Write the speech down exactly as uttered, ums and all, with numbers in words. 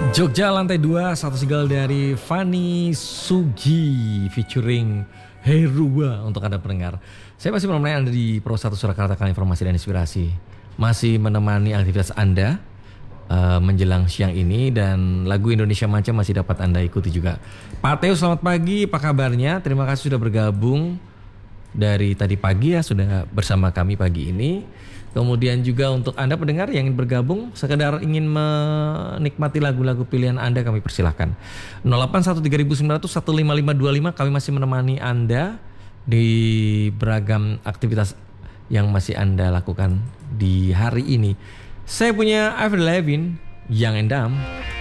Jogja Lantai dua, satu single dari Fanny Sugi featuring Herua untuk Anda pendengar. Saya masih menemani Anda di Pro satu Surakarta kali informasi dan inspirasi. Masih menemani aktivitas Anda uh, menjelang siang ini, dan lagu Indonesia Manca masih dapat Anda ikuti juga. Pak Teo, selamat pagi, apa kabarnya? Terima kasih sudah bergabung dari tadi pagi ya, sudah bersama kami pagi ini. Kemudian juga untuk Anda pendengar yang ingin bergabung, sekedar ingin menikmati lagu-lagu pilihan Anda, kami persilahkan. nol delapan satu tiga sembilan nol nol satu lima lima dua lima, kami masih menemani Anda di beragam aktivitas yang masih Anda lakukan di hari ini. Saya punya Avril Lavigne, Young and Dumb.